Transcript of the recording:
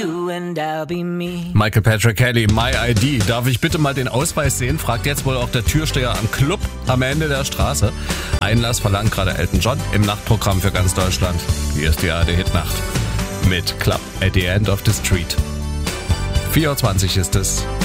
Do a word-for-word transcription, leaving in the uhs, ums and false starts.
Michael Patrick Kelly, My I D. Darf ich bitte mal den Ausweis sehen? Fragt jetzt wohl auch der Türsteher am Club am Ende der Straße. Einlass verlangt gerade Elton John im Nachtprogramm für ganz Deutschland. Hier ist die A R D-Hitnacht mit Club at the End of the Street. vier Uhr zwanzig ist es.